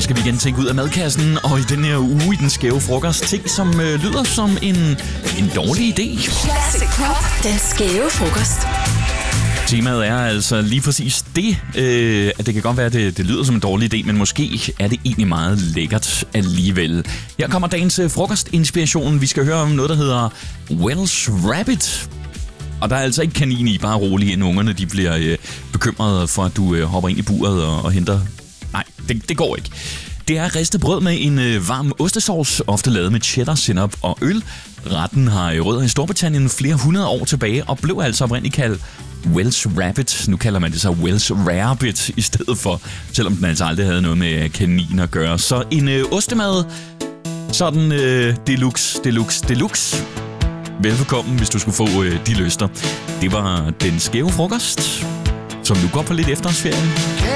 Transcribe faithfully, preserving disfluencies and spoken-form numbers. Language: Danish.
skal vi igen tænke ud af madkassen, og i den her uge i den skæve frokost, ting som øh, lyder som en, en dårlig idé. Classic Pop. Den skæve frokost. Temaet er altså lige præcis det, øh, at det kan godt være, at det, det lyder som en dårlig idé, men måske er det egentlig meget lækkert alligevel. Her kommer dagens øh, frokostinspiration. Vi skal høre om noget, der hedder Welsh Rabbit. Og der er altså ikke kanin i, bare rolig, inden ungerne de bliver øh, bekymrede for, at du øh, hopper ind i buret og, og henter... Nej, det, det går ikke. Det er ristet brød med en øh, varm ostesauce, ofte lavet med cheddar, sennep og øl. Retten har øh, rødder i Storbritannien flere hundrede år tilbage, og blev altså oprindeligt kaldt Welsh Rabbit. Nu kalder man det så Welsh Rarebit i stedet for, selvom den altså aldrig havde noget med kanin at gøre. Så en øh, ostemad, sådan øh, deluxe, deluxe, deluxe. Velbekomme, hvis du skulle få øh, de lyster. Det var den skæve frokost, som nu går på lidt efterårsferie.